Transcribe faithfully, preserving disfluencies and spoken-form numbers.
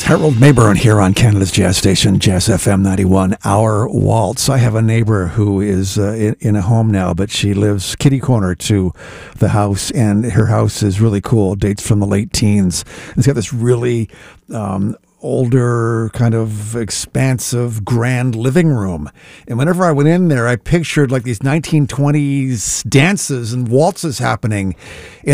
Harold Mayburn here on Canada's Jazz Station, Jazz F M ninety-one, Our Waltz. I have a neighbor who is uh, in, in a home now, but she lives kitty corner to the house, and her house is really cool. It dates from the late teens. It's got this really um, older, kind of expansive, grand living room. And whenever I went in there, I pictured like these nineteen twenties dances and waltzes happening in